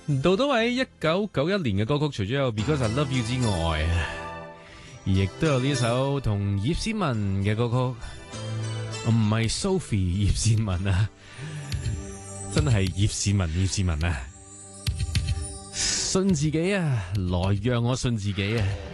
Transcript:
杜都喺1991年嘅歌曲，除咗有 Because I Love You 之外，亦都有呢首同葉倩文嘅歌曲，唔係 Sophie 葉倩文啊，真係葉倩文啊，信自己啊，來讓我信自己啊。